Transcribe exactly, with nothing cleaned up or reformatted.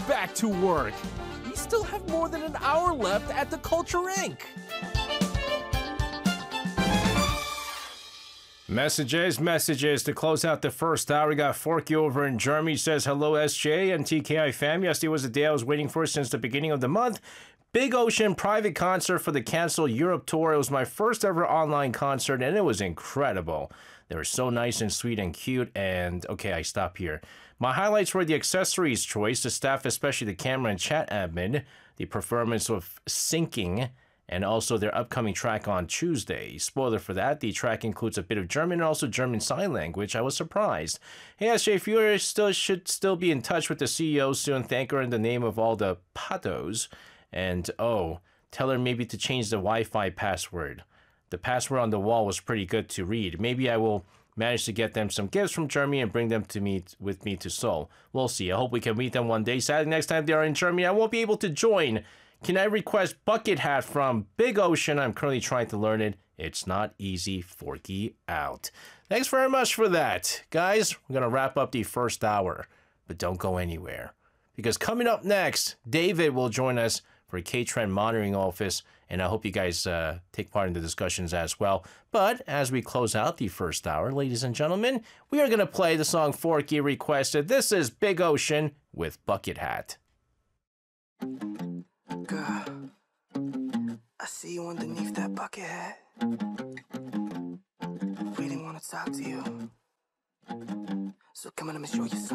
back to work. We still have more than an hour left at the Culture Incorporated. Messages, messages to close out the first hour. We got Forky over in Germany. Says, hello, S J and T K I fam. Yesterday was the day I was waiting for since the beginning of the month. Big Ocean private concert for the canceled Europe tour. It was my first ever online concert, and it was incredible. They were so nice and sweet and cute, and okay, I stop here. My highlights were the accessories choice, the staff, especially the camera and chat admin, the performance of Syncing, and also their upcoming track on Tuesday. Spoiler for that, the track includes a bit of German and also German Sign Language. I was surprised. Hey, S J, if you still should still be in touch with the C E O soon, thank her in the name of all the patos. And, oh, tell her maybe to change the Wi-Fi password. The password on the wall was pretty good to read. Maybe I will manage to get them some gifts from Germany and bring them to meet with me to Seoul. We'll see. I hope we can meet them one day. Sadly, next time they are in Germany, I won't be able to join. Can I request Bucket Hat from Big Ocean? I'm currently trying to learn it. It's not easy, Forky out. Thanks very much for that. Guys, we're going to wrap up the first hour, but don't go anywhere. Because coming up next, David will join us for a K-Trend monitoring office, and I hope you guys uh, take part in the discussions as well. But as we close out the first hour, ladies and gentlemen, we are going to play the song Forky requested. This is Big Ocean with Bucket Hat. Girl, I see you underneath that bucket hat. Really want to talk to you. So come on, let me show you something.